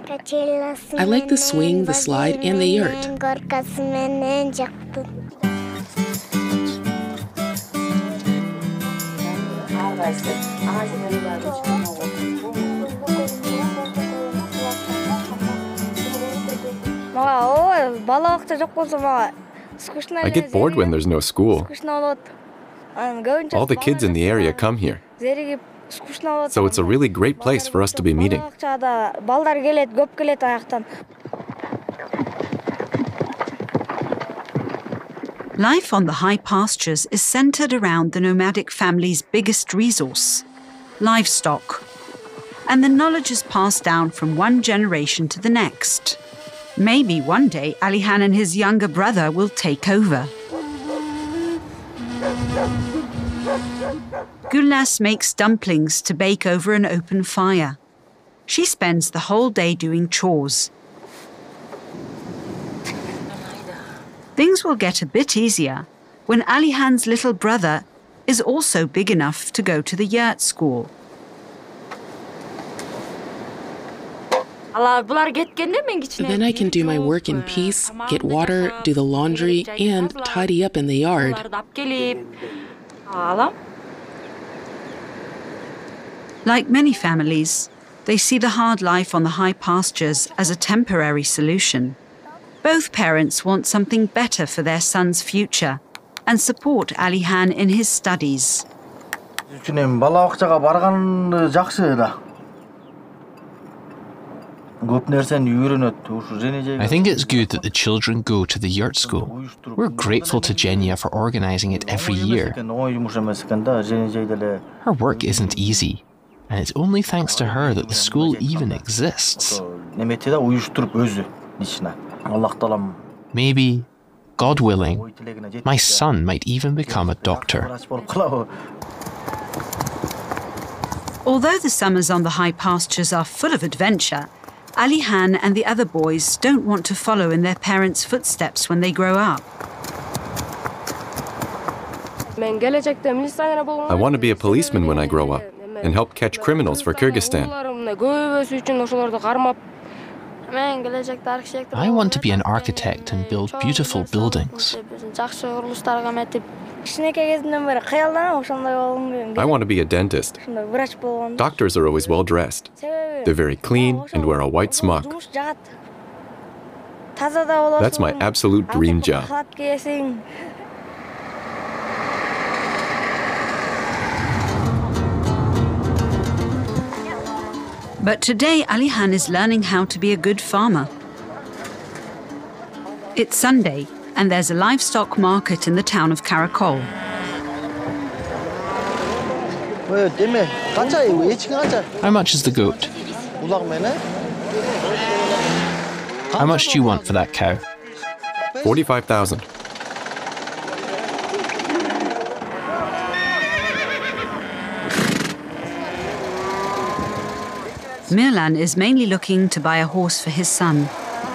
I like the swing, the slide, and the yurt. I get bored when there's no school. All the kids in the area come here. So it's a really great place for us to be meeting. Life on the high pastures is centered around the nomadic family's biggest resource, livestock. And the knowledge is passed down from one generation to the next. Maybe one day Alihan and his younger brother will take over. Gulnaz makes dumplings to bake over an open fire. She spends the whole day doing chores. Things will get a bit easier when Alihan's little brother is also big enough to go to the yurt school. Then I can do my work in peace, get water, do the laundry, and tidy up in the yard. Like many families, they see the hard life on the high pastures as a temporary solution. Both parents want something better for their son's future and support Alihan in his studies. I think it's good that the children go to the yurt school. We're grateful to Genia for organising it every year. Her work isn't easy, and it's only thanks to her that the school even exists. Maybe, God willing, my son might even become a doctor. Although the summers on the high pastures are full of adventure, Alihan and the other boys don't want to follow in their parents' footsteps when they grow up. I want to be a policeman when I grow up and help catch criminals for Kyrgyzstan. I want to be an architect and build beautiful buildings. I want to be a dentist. Doctors are always well dressed. They're very clean and wear a white smock. That's my absolute dream job. But today, Alihan is learning how to be a good farmer. It's Sunday, and there's a livestock market in the town of Karakol. How much is the goat? How much do you want for that cow? 45,000. Mirlan is mainly looking to buy a horse for his son.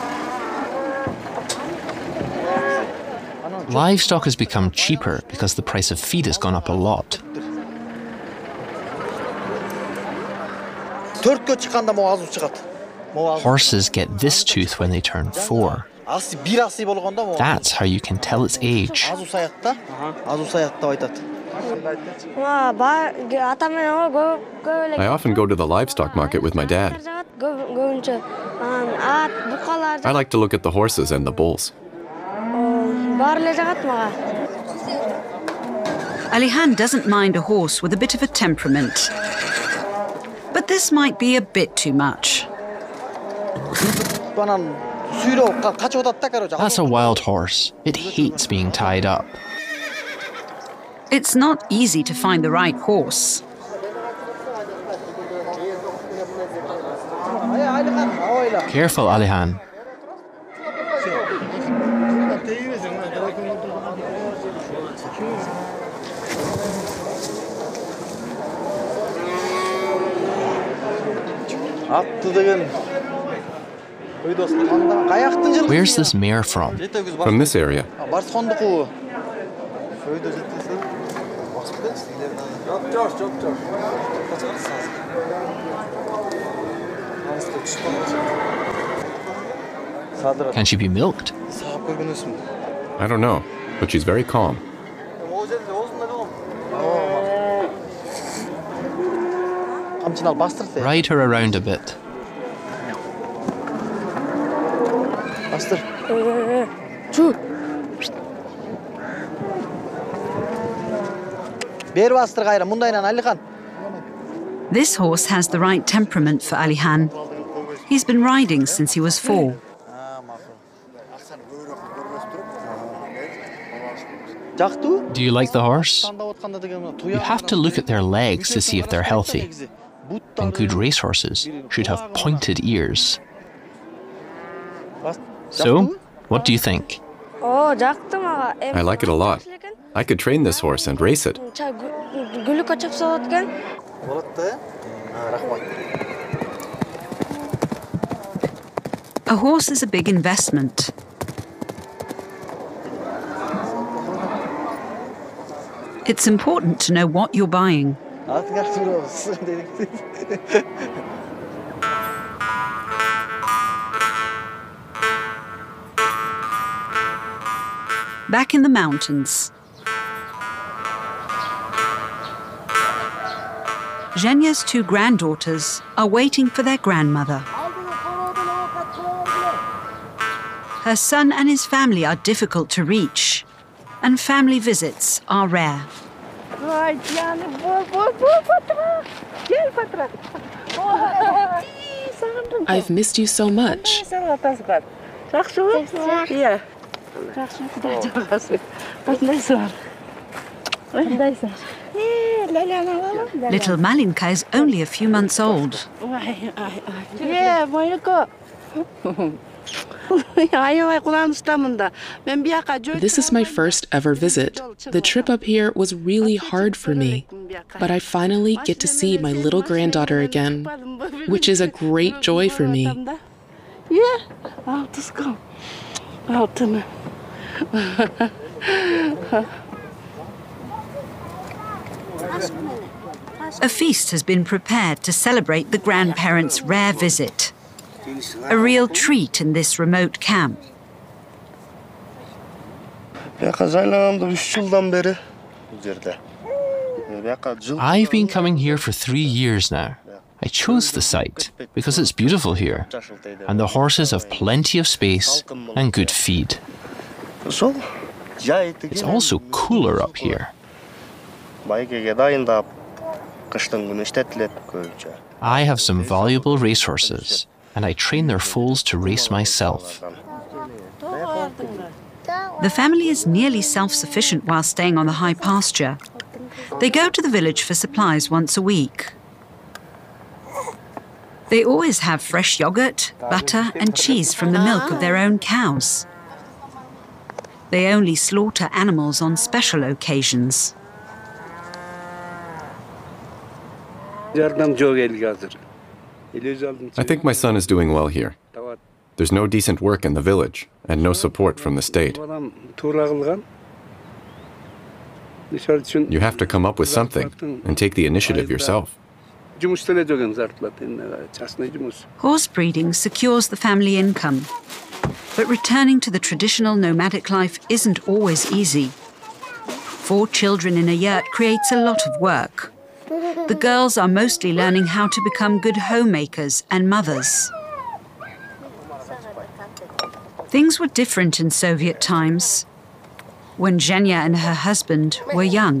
Livestock has become cheaper because the price of feed has gone up a lot. Horses get this tooth when they turn 4. That's how you can tell its age. I often go to the livestock market with my dad. I like to look at the horses and the bulls. Alihan doesn't mind a horse with a bit of a temperament. But this might be a bit too much. That's a wild horse. It hates being tied up. It's not easy to find the right horse. Careful, Alihan. Where's this mare from? From this area. Can she be milked? I don't know, but she's very calm. Ride her around a bit. This horse has the right temperament for Alihan. He's been riding since he was 4. Do you like the horse? You have to look at their legs to see if they're healthy. And good racehorses should have pointed ears. So, what do you think? I like it a lot. I could train this horse and race it. A horse is a big investment. It's important to know what you're buying. Back in the mountains, Zhenya's 2 granddaughters are waiting for their grandmother. Her son and his family are difficult to reach, and family visits are rare. I've missed you so much. Little Malinka is only a few months old. This is my first ever visit. The trip up here was really hard for me, but I finally get to see my little granddaughter again, which is a great joy for me. A feast has been prepared to celebrate the grandparents' rare visit. A real treat in this remote camp. I've been coming here for 3 years now. I chose the site because it's beautiful here, and the horses have plenty of space and good feed. It's also cooler up here. I have some valuable racehorses, and I train their foals to race myself. The family is nearly self-sufficient while staying on the high pasture. They go to the village for supplies once a week. They always have fresh yogurt, butter, and cheese from the milk of their own cows. They only slaughter animals on special occasions. I think my son is doing well here. There's no decent work in the village and no support from the state. You have to come up with something and take the initiative yourself. Horse breeding secures the family income, but returning to the traditional nomadic life isn't always easy. 4 children in a yurt creates a lot of work. The girls are mostly learning how to become good homemakers and mothers. Things were different in Soviet times, when Zhenya and her husband were young.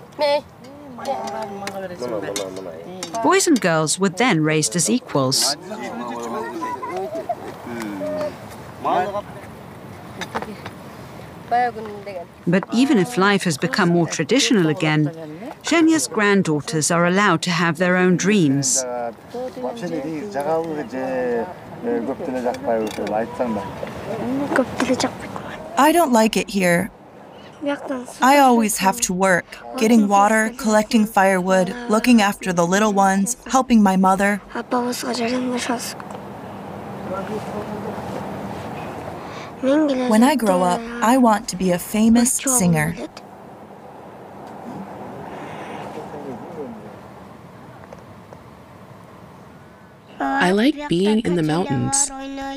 Boys and girls were then raised as equals. But even if life has become more traditional again, Zhenya's granddaughters are allowed to have their own dreams. I don't like it here. I always have to work, getting water, collecting firewood, looking after the little ones, helping my mother. When I grow up, I want to be a famous singer. I like being in the mountains.